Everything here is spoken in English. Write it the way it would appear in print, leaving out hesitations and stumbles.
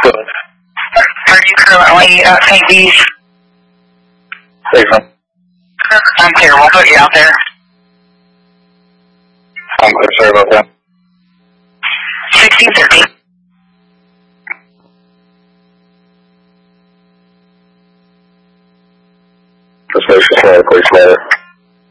Are you currently at St. B's? I'm clear. We'll put you out there. I'm clear. Sorry about that. 1630. This makes us please later.